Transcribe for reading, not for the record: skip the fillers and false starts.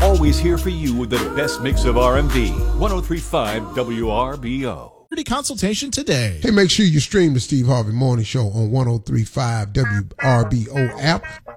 always here for you with the best mix of R&B. 103.5 WRBO. Consultation today. Hey, make sure you stream the Steve Harvey Morning Show on 103.5 WRBO app